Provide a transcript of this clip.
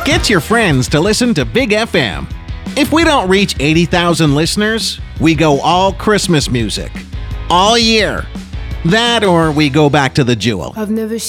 Get your friends to listen to Big FM. If we don't reach 80,000 listeners, we go all Christmas music. All year. That or we go back to the Jewel. I've never